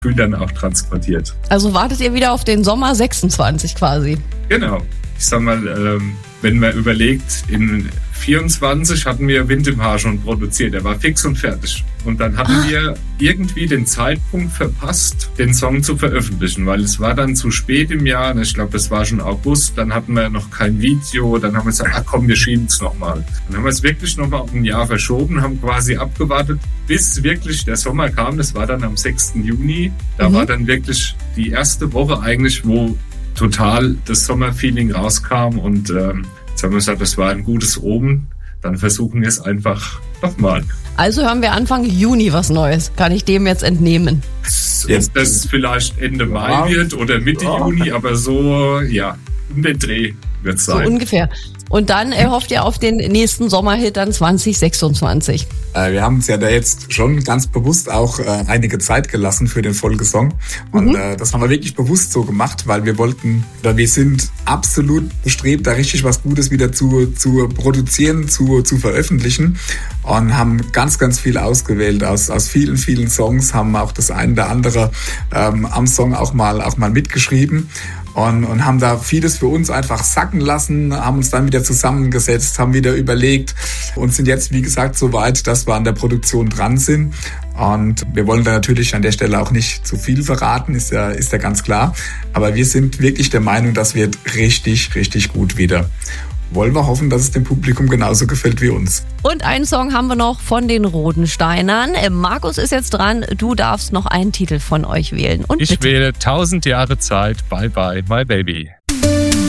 Gefühl dann auch transportiert. Also wartet ihr wieder auf den Sommer 26 quasi? Genau. Ich sag mal, wenn man überlegt, in 24 hatten wir Wind im Haar schon produziert. Der war fix und fertig. Und dann hatten wir irgendwie den Zeitpunkt verpasst, den Song zu veröffentlichen, weil es war dann zu spät im Jahr. Ich glaube, das war schon August. Dann hatten wir noch kein Video. Dann haben wir gesagt, komm, wir schieben es nochmal. Dann haben wir es wirklich nochmal um ein Jahr verschoben, haben quasi abgewartet, bis wirklich der Sommer kam. Das war dann am 6. Juni. Da war dann wirklich die erste Woche eigentlich, wo total das Sommerfeeling rauskam. Und jetzt haben wir gesagt, das war ein gutes Omen. Dann versuchen wir es einfach nochmal. Also hören wir Anfang Juni was Neues. Kann ich dem jetzt entnehmen? Ob das vielleicht Ende Mai wird oder Mitte Juni, aber so, ja, um den Dreh wird es sein. So ungefähr. Und dann hofft ihr auf den nächsten Sommerhit dann 2026. Wir haben uns ja da jetzt schon ganz bewusst auch einige Zeit gelassen für den Folgesong. Und das haben wir wirklich bewusst so gemacht, weil wir sind absolut bestrebt, da richtig was Gutes wieder zu produzieren, zu veröffentlichen. Und haben ganz, ganz viel ausgewählt aus vielen, vielen Songs, haben auch das eine oder andere am Song auch mal mitgeschrieben. Und haben da vieles für uns einfach sacken lassen, haben uns dann wieder zusammengesetzt, haben wieder überlegt und sind jetzt, wie gesagt, so weit, dass wir an der Produktion dran sind. Und wir wollen da natürlich an der Stelle auch nicht zu viel verraten, ist ja ganz klar. Aber wir sind wirklich der Meinung, das wird richtig, richtig gut wieder. Wollen wir hoffen, dass es dem Publikum genauso gefällt wie uns. Und einen Song haben wir noch von den Rodensteinern. Markus ist jetzt dran. Du darfst noch einen Titel von euch wählen. Und ich wähle 1000 Jahre Zeit. Bye bye, my baby.